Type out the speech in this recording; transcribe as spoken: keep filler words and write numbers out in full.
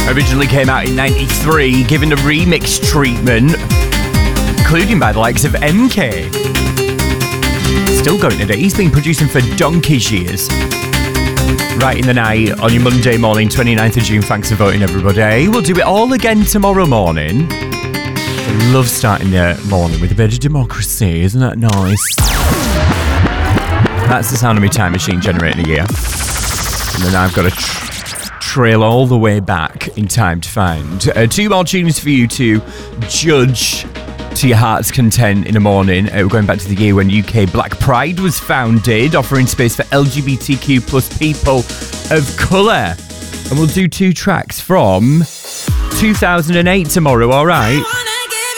Originally came out in ninety-three, given a remix treatment, including by the likes of M K. Still going today. He's been producing for donkey's years. Right in the night on your Monday morning, twenty-ninth of June. Thanks for voting, everybody. We'll do it all again tomorrow morning. I love starting the morning with a bit of democracy. Isn't that nice? That's the sound of my time machine generating a year. And then I've got to tr- trail all the way back in time to find uh, two more tunes for you to judge to your heart's content in the morning. Uh, we're going back to the year when U K Black Pride was founded, offering space for L G B T Q plus people of colour. And we'll do two tracks from two thousand eight tomorrow, all right?